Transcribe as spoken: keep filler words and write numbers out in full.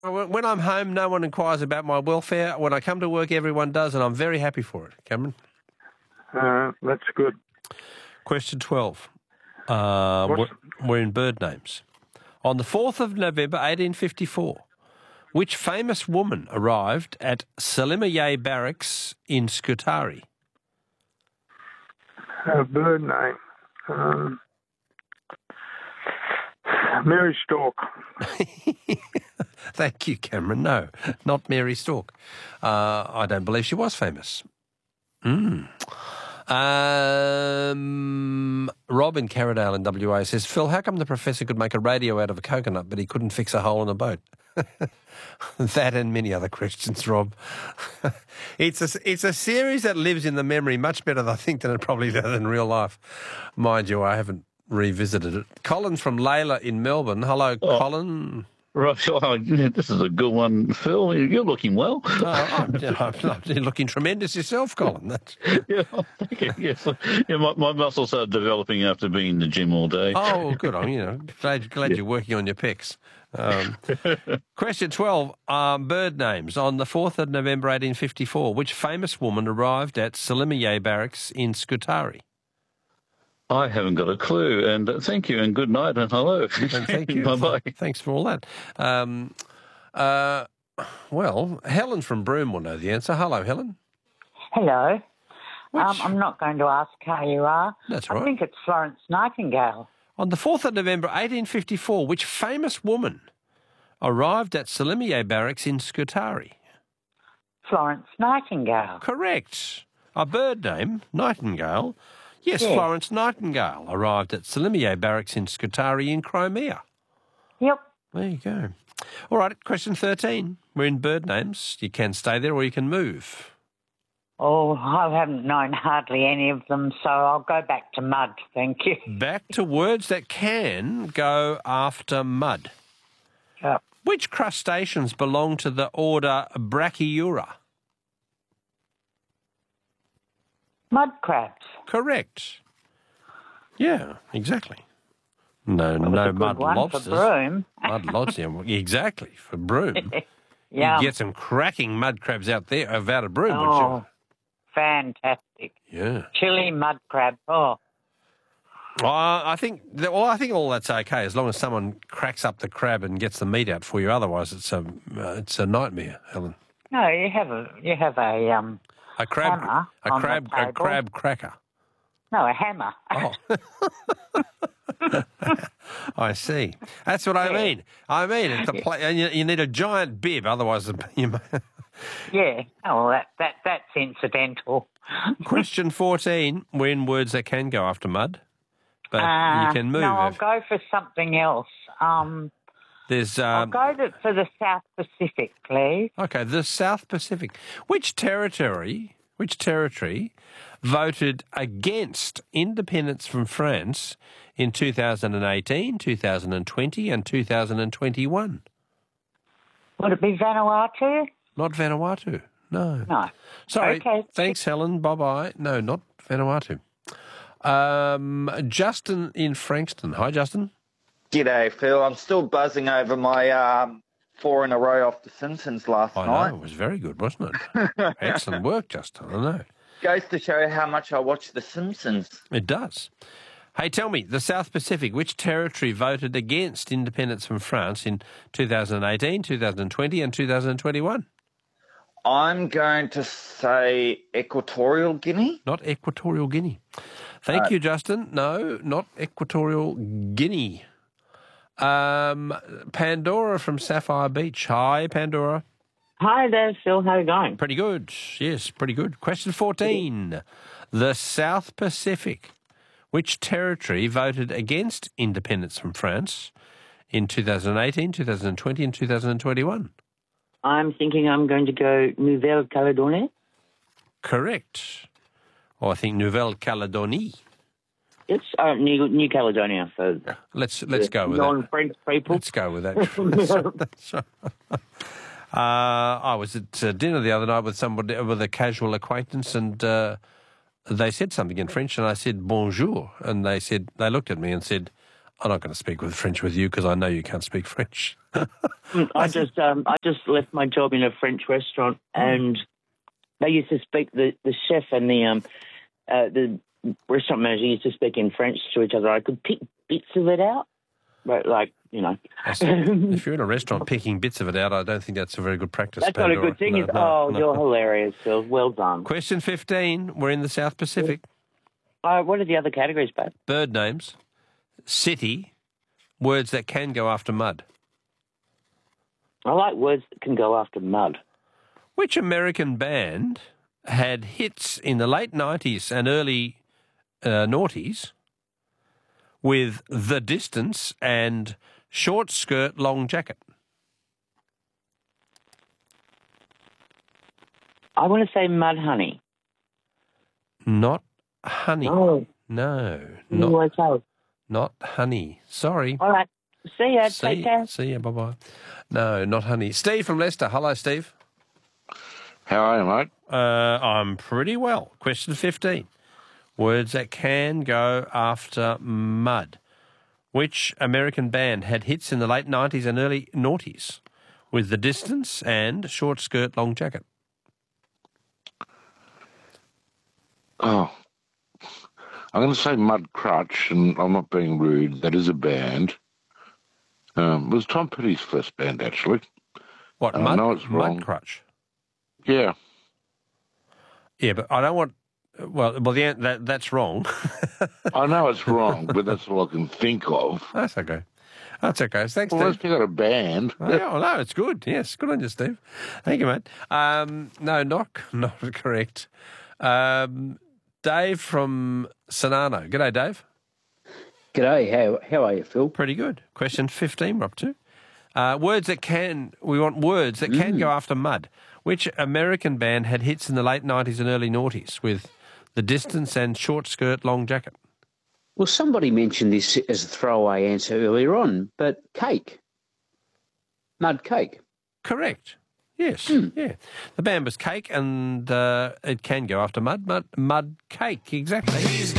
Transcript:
When when I'm home, no one inquires about my welfare. When I come to work, everyone does, and I'm very happy for it. Cameron? Uh, that's good. Question twelve. Uh, we're, What's- we're in bird names. On the fourth of November, eighteen fifty-four, which famous woman arrived at Salimiyeh Barracks in Scutari? Uh, bird name. Um, Mary Stork. Thank you, Cameron. No, not Mary Stork. Uh, I don't believe she was famous. Mm. Um, Rob in Carradale in W A says, Phil, how come the professor could make a radio out of a coconut but he couldn't fix a hole in a boat? That and many other questions, Rob. it's, a, it's a series that lives in the memory much better, I think, than it probably does in real life. Mind you, I haven't revisited it. Colin from Layla in Melbourne. Hello, Oh. Colin. Right, oh, yeah, this is a good one, Phil. You're looking well. Oh, I'm, I'm, I'm looking tremendous yourself, Colin. That's... yeah, thank you. Yes, yeah, my, my muscles are developing after being in the gym all day. Oh, good. I'm, you know, glad, glad Yeah. you're working on your pecs. Um, question twelve, um, bird names. On the fourth of November eighteen fifty-four, which famous woman arrived at Salimiyeh Barracks in Scutari? I haven't got a clue. And uh, thank you, and good night, and hello. And thank you. Bye-bye. Thanks for all that. Um, uh, well, Helen from Broome will know the answer. Hello, Helen. Hello. Which- Um, I'm not going to ask how you are. That's I right. think it's Florence Nightingale. On the fourth of November eighteen fifty-four, which famous woman arrived at Salimiyeh Barracks in Scutari? Florence Nightingale. Correct. A bird name, Nightingale. Yes, Yes. Florence Nightingale arrived at Salimiyeh Barracks in Scutari in Crimea. Yep. There you go. All right, question thirteen. We're in bird names. You can stay there or you can move. Oh, I haven't known hardly any of them, so I'll go back to mud, thank you. Back to words that can go after mud. Yep. Which crustaceans belong to the order Brachyura? Mud crabs. Correct. Yeah, exactly. No, That was no a good mud one lobsters. for Broome. Mud lobsters, yeah, exactly, for Broome. Yeah. You get some cracking mud crabs out there, out of Broome, Oh, would fantastic. you? Yeah. Chili mud crab. Oh, Well, I think that, well, I think all that's okay as long as someone cracks up the crab and gets the meat out for you. Otherwise, it's a uh, it's a nightmare, Helen. no, you have a you have a um A crab, Hammer a on the crab, a table. crab cracker. no a hammer. Oh, I see. That's what I Yeah. mean. I mean, it's a pla- and you, you need a giant bib, otherwise you. Yeah. Oh, well, that that that's incidental. Question fourteen. We're in words that can go after mud, but Uh, you can move. No, I'll if- go for something else. Um, There's I'll um, go to, for the South Pacific, please. okay, the South Pacific. Which territory? Which territory voted against independence from France in two thousand eighteen, two thousand twenty, and two thousand twenty-one? Would it be Vanuatu? Not Vanuatu. No. No. Sorry. Okay. Thanks, Helen. Bye-bye. No, not Vanuatu. Um, Justin in Frankston. Hi, Justin. G'day, Phil. I'm still buzzing over my um, four in a row off The Simpsons last I night. know. It was very good, wasn't it? Excellent work, Justin. I know. Goes to show how much I watch The Simpsons. It does. Hey, tell me, the South Pacific, which territory voted against independence from France in two thousand eighteen, two thousand twenty, and two thousand twenty-one? I'm going to say Equatorial Guinea. Not Equatorial Guinea. Thank Uh, you, Justin. No, not Equatorial Guinea. Um, Pandora from Sapphire Beach. Hi, Pandora. Hi there, Phil. How are you going? Pretty good. Yes, pretty good. Question fourteen. The South Pacific. Which territory voted against independence from France in two thousand eighteen, two thousand twenty, and two thousand twenty-one? I'm thinking I'm going to go Nouvelle Caledonia. Correct. Or I think Nouvelle Calédonie. It's uh, New, New Caledonia. So Let's let's go with that. non-French people. Let's go with that. That's right. Uh, I was at uh, dinner the other night with somebody, with a casual acquaintance, and uh, they said something in French, and I said bonjour, and they said they looked at me and said, I'm not going to speak with French with you because I know you can't speak French. I just um, I just left my job in a French restaurant, and they used to speak the, the chef and the um uh, the restaurant manager used to speak in French to each other. I could pick bits of it out, but like you know, if you're in a restaurant picking bits of it out, I don't think that's a very good practice. That's not a Pandora. good thing. No, is no, oh, no. you're hilarious, Phil. Well done. Question fifteen. We're in the South Pacific. Uh, what are the other categories, babe? Bird names, city, words that can go after mud. I like words that can go after mud. Which American band had hits in the late nineties and early uh, noughties with The Distance and Short Skirt, Long Jacket? I want to say Mudhoney. Not Honey. Oh. No, No. not, Okay. not Honey. Sorry. All right. See ya. See, Take care. see ya. Bye-bye. No, not Honey. Steve from Leicester. Hello, Steve. How are you, mate? Uh, I'm pretty well. Question fifteen. Words that can go after mud. Which American band had hits in the late nineties and early noughties with The Distance and Short Skirt, Long Jacket? Oh, I'm going to say Mud Crutch, and I'm not being rude. That is a band. Um, it was Tom Petty's first band, actually. What, I Mud, know it's wrong. Mud Crutch? Yeah. Yeah, but I don't want... Well, well, the, that that's wrong. I know it's wrong, but that's all I can think of. That's okay. That's okay. Thanks, Well, Steve. let's got a band. Oh, yeah, well, no, it's good. Yes, good on you, Steve. Thank you, mate. Um, no, not, not correct. Um, Dave from Sonano. G'day, Dave. G'day, how how are you, Phil? Pretty good. Question fifteen, we're up to. Uh, words that can, we want words that can Mm. go after mud. Which American band had hits in the late nineties and early noughties with The Distance and Short Skirt, Long Jacket? Well, somebody mentioned this as a throwaway answer earlier on, but cake. Mud cake. Correct. Yes, Mm. yeah. The band was Cake, and uh, it can go after mud. Mud, mud cake, exactly.